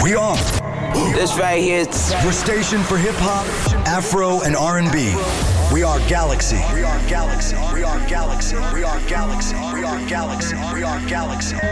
We are. This right here. We're stationed for hip hop, Afro, and R&B. We are Galaxy. We are Galaxy. We are Galaxy. We are Galaxy. We are Galaxy. We are Galaxy.